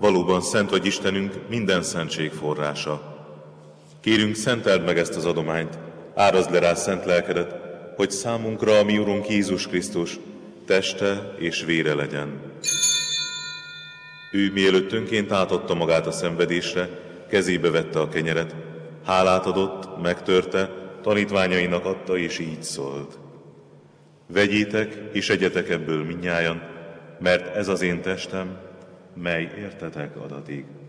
Valóban szent vagy Istenünk, minden szentség forrása. Kérünk, szenteld meg ezt az adományt, árazd le rá szent lelkedet, hogy számunkra a mi Urunk Jézus Krisztus teste és vére legyen. Ő mielőtt önként átadta magát a szenvedésre, kezébe vette a kenyeret, hálát adott, megtörte, tanítványainak adta, és így szólt. Vegyétek, és egyetek ebből mindnyájan, mert ez az én testem, mely értetek adatig.